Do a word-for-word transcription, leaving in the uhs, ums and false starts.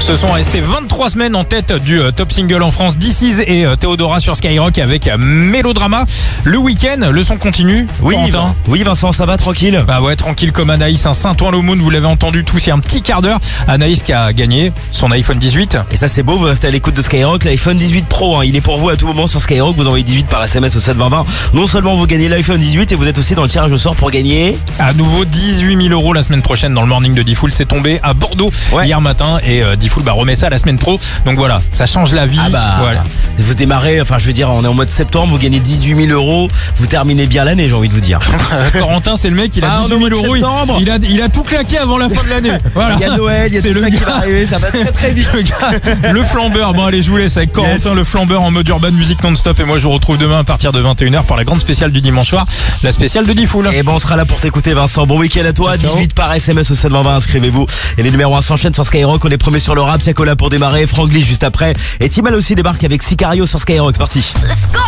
se sont restés vingt-trois semaines en tête du euh, top single en France. This Is et euh, Théodora sur Skyrock avec euh, Mélodrama. Le week-end, le son continue. Oui, Corentin. oui Vincent, ça va tranquille. Bah ouais, tranquille comme Anaïs, un Saint-Ouen-l'Aumône, vous l'avez entendu tous il y a un petit quart d'heure. Anaïs qui a gagné son iPhone dix-huit. Et ça c'est beau, vous restez à l'écoute de Skyrock, l'iPhone dix-huit Pro, hein, il est pour vous à tout moment sur Skyrock, vous envoyez dix-huit par S M S au sept vingt vingt. Non seulement vous gagnez l'iPhone dix-huit et vous êtes aussi dans le tirage au sort pour gagner À nouveau dix-huit mille euros la semaine prochaine dans le morning de Diffoul. C'est tombé à Bordeaux ouais. hier matin et euh, Diffoul bah, remet ça la semaine pro. Donc voilà, ça change la vie. Ah bah, voilà. Vous démarrez, enfin je veux dire, on est en mois de septembre, vous gagnez dix-huit mille euros, vous terminez bien l'année, j'ai envie de vous dire. Corentin, c'est le mec, il a ah, dix-huit mille euros, il, il, a, il a tout claqué avant la fin de l'année. Voilà. Il y a Noël, il y a tout ça gars. Qui va arriver, ça va très très vite. Le, gars, le flambeur, bon allez, je vous laisse avec Corentin, yes. Le flambeur en mode urban music non-stop. Et moi je vous retrouve demain à partir de vingt et une heures pour la grande spéciale du dimanche soir, la spéciale de Diffoul. Et bon, on sera là pour t'écouter Vincent. Bon week-end à toi, dix-huit par S M S au sept vingt vingt, inscrivez-vous. Et les numéros un s'enchaînent sur Skyrock, on est premier sur le rap, Tiakola pour démarrer, Franglish juste après. Et Timal aussi débarque avec Sicario sur Skyrock, c'est parti. Let's go.